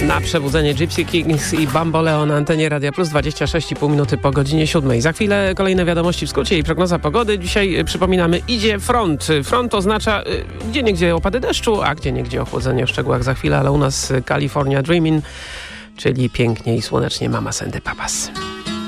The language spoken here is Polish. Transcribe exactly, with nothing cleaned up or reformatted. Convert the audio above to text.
Na przebudzenie Gypsy Kings i Bamboleo na antenie Radia Plus, dwadzieścia sześć i pół minuty po godzinie siódmej. Za chwilę kolejne wiadomości w skrócie i prognoza pogody. Dzisiaj przypominamy, idzie front. Front oznacza gdzieniegdzie opady deszczu, a gdzieniegdzie ochłodzenie. W szczegółach za chwilę, ale u nas California Dreamin', czyli pięknie i słonecznie Mamas and the Papas.